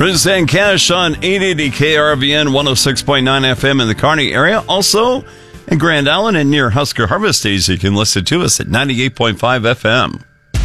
Riz and Cash on 880 KRVN 106.9 FM in the Kearney area. Also in Grand Island and near Husker Harvest Days, you can listen to us at 98.5 FM.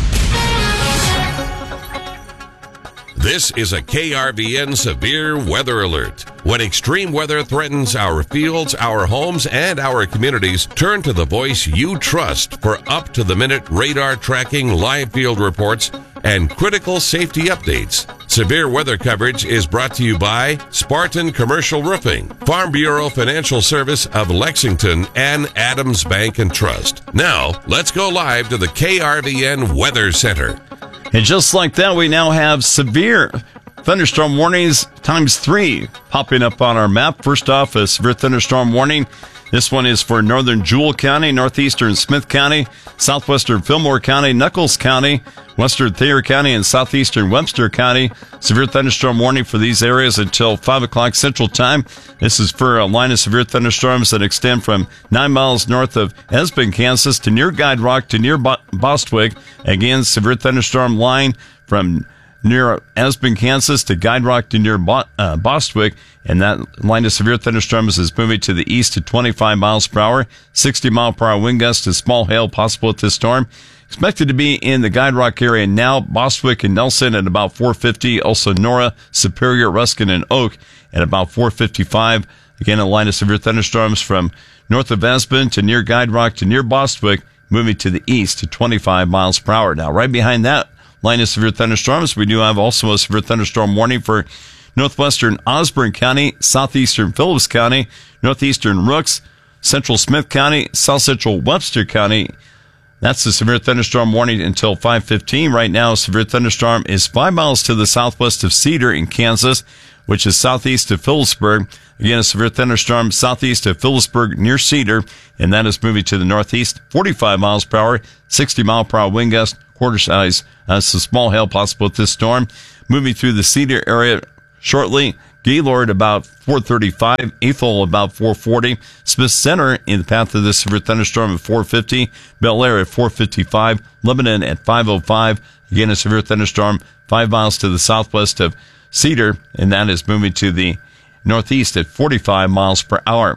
This is a KRVN severe weather alert. When extreme weather threatens our fields, our homes, and our communities, turn to the voice you trust for up-to-the-minute radar tracking, live field reports, and critical safety updates. Severe weather coverage is brought to you by Spartan Commercial Roofing, Farm Bureau Financial Service of Lexington, and Adams Bank and Trust. Now, let's go live to the KRVN Weather Center. And just like that, we now have severe thunderstorm warnings times 3 popping up on our map. First off, a severe thunderstorm warning. This one is for northern Jewell County, northeastern Smith County, southwestern Fillmore County, Nuckolls County, western Thayer County, and southeastern Webster County. Severe thunderstorm warning for these areas until 5 o'clock Central Time. This is for a line of severe thunderstorms that extend from 9 miles north of Esben, Kansas, to near Guide Rock to near Bostwick. Again, severe thunderstorm line from near Esben, Kansas to Guide Rock to near Bostwick. And that line of severe thunderstorms is moving to the east at 25 miles per hour, 60 mile per hour wind gusts, and small hail possible at this storm. Expected to be in the Guide Rock area now, Bostwick and Nelson at about 450. Also Nora, Superior, Ruskin, and Oak at about 455. Again, a line of severe thunderstorms from north of Esben to near Guide Rock to near Bostwick, moving to the east at 25 miles per hour. Now, right behind that line of severe thunderstorms, we do have also a severe thunderstorm warning for northwestern Osborne County, southeastern Phillips County, northeastern Rooks, central Smith County, south central Webster County. That's the severe thunderstorm warning until 5:15. Right now, a severe thunderstorm is 5 miles to the southwest of Cedar in Kansas, which is southeast of Phillipsburg. Again, a severe thunderstorm southeast of Phillipsburg near Cedar, and that is moving to the northeast, 45 miles per hour, 60 mile per hour wind gust, quarter size. So small hail possible with this storm. Moving through the Cedar area shortly. Gaylord about 435, Ethel about 440, Smith Center in the path of this severe thunderstorm at 450, Bel Air at 455, Lebanon at 505. Again, a severe thunderstorm 5 miles to the southwest of Cedar, and that is moving to the northeast at 45 miles per hour.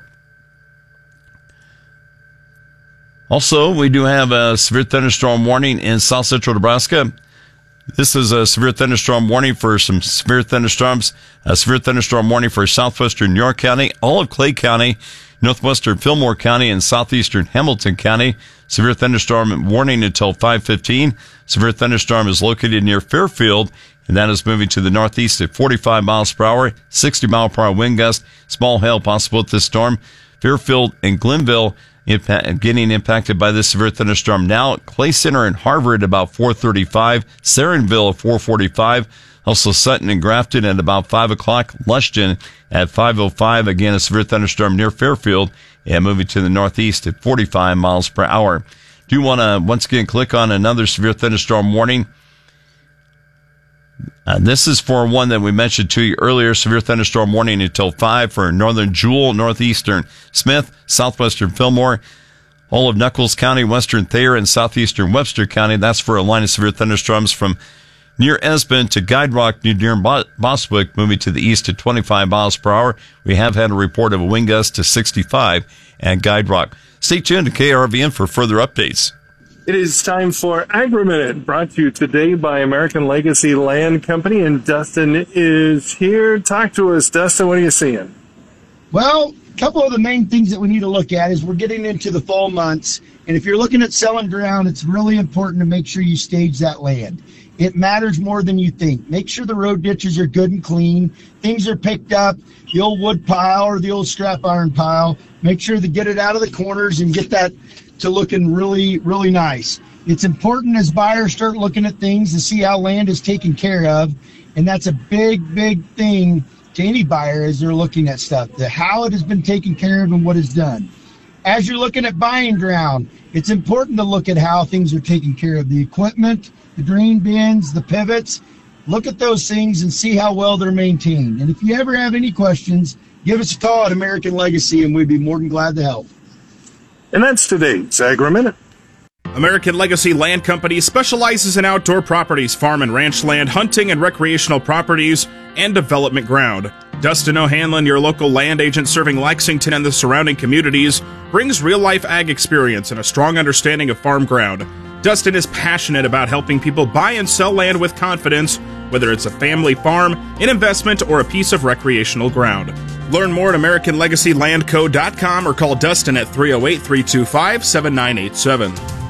Also, we do have a severe thunderstorm warning in south central Nebraska. This is a severe thunderstorm warning for some severe thunderstorms. A severe thunderstorm warning for southwestern York County, all of Clay County, northwestern Fillmore County, and southeastern Hamilton County. Severe thunderstorm warning until 5:15. Severe thunderstorm is located near Fairfield, and that is moving to the northeast at 45 miles per hour, 60 mile per hour wind gust. Small hail possible with this storm. Fairfield and Glenville getting impacted by this severe thunderstorm now. Clay Center and Harvard about 435, Sarenville at 445, also Sutton and Grafton at about 5 o'clock, Lushton at 5:05. Again, a severe thunderstorm near Fairfield and moving to the northeast at 45 miles per hour. Do you want to once again click on another severe thunderstorm warning? This is for one that we mentioned to you earlier, severe thunderstorm warning until 5 for northern Jewell, northeastern Smith, southwestern Fillmore, all of Nuckolls County, western Thayer, and southeastern Webster County. That's for a line of severe thunderstorms from near Esben to Guide Rock near Bostwick, moving to the east at 25 miles per hour. We have had a report of a wind gust to 65 at Guide Rock. Stay tuned to KRVN for further updates. It is time for Agri-Minute, brought to you today by American Legacy Land Company, and Dustin is here. Talk to us, Dustin. What are you seeing? Well, a couple of the main things that we need to look at is we're getting into the fall months, and if you're looking at selling ground, it's really important to make sure you stage that land. It matters more than you think. Make sure the road ditches are good and clean. Things are picked up, the old wood pile or the old scrap iron pile. Make sure to get it out of the corners and get that to looking really, really nice. It's important as buyers start looking at things to see how land is taken care of, and that's a big, big thing to any buyer as they're looking at stuff, how it has been taken care of and what is done. As you're looking at buying ground, it's important to look at how things are taken care of, the equipment, the drain bins, the pivots. Look at those things and see how well they're maintained. And if you ever have any questions, give us a call at American Legacy, and we'd be more than glad to help. And that's today's Agri-Minute. American Legacy Land Company specializes in outdoor properties, farm and ranch land, hunting and recreational properties, and development ground. Dustin O'Hanlon, your local land agent serving Lexington and the surrounding communities, brings real-life ag experience and a strong understanding of farm ground. Dustin is passionate about helping people buy and sell land with confidence, whether it's a family farm, an investment, or a piece of recreational ground. Learn more at AmericanLegacyLandCo.com or call Dustin at 308-325-7987.